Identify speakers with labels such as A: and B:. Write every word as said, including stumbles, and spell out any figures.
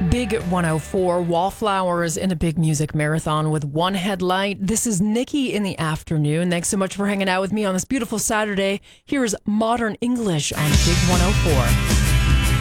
A: Big one oh four, Wallflowers in a big music marathon with one headlight. This is Nikki in the afternoon. Thanks so much for hanging out with me on this beautiful Saturday. Here is Modern English on Big one oh four.